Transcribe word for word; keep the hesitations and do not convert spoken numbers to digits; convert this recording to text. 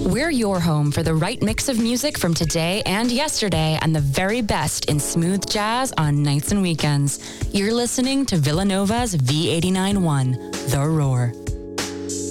We're your home for the right mix of music from today and yesterday and the very best in smooth jazz on nights and weekends. You're listening to Villanova's V eighty-nine point one, The Roar.